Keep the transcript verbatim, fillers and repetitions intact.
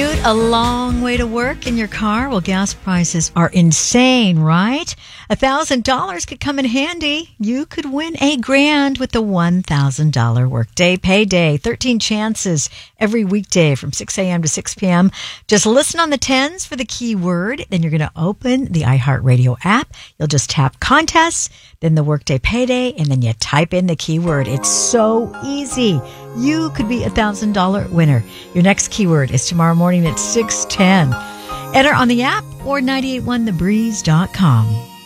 commute a long way to work in your car? Well, gas prices are insane, right? A thousand dollars could come in handy. You could win a grand with the one thousand dollars workday payday. thirteen chances every weekday from six a.m. to six p.m. Just listen on the tens for the keyword. Then you're going to open the iHeartRadio app. You'll just tap contests, then the workday payday, and then you type in the keyword. It's so easy. You could be a thousand dollar winner. Your next keyword is tomorrow morning at six ten. Enter on the app or nine eight one the breeze dot com.